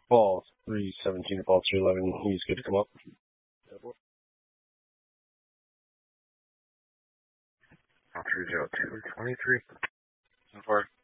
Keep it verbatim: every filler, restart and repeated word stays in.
Fall three seventeen, fall three eleven. He's good to come up. three zero two twenty three. So far.